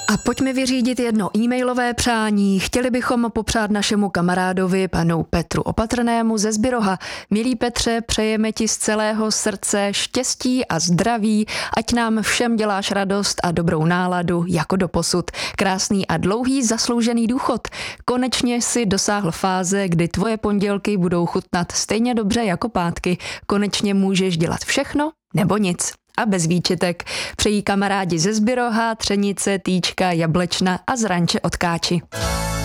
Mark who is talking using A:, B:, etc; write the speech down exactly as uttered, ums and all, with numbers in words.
A: A pojďme vyřídit jedno e-mailové přání. Chtěli bychom popřát našemu kamarádovi, panu Petru Opatrnému ze Zbiroha. Milý Petře, přejeme ti z celého srdce štěstí a zdraví, ať nám všem děláš radost a dobrou náladu jako doposud. Krásný a dlouhý zasloužený důchod. Konečně si dosáhl fáze, kdy tvoje pondělky budou chutnat stejně dobře jako pátky. Konečně můžeš dělat všechno nebo nic. A bez výčitek. Přejí kamarádi ze Zbiroha, Třenice, Týčka, Jablečna a z ranče od Káči.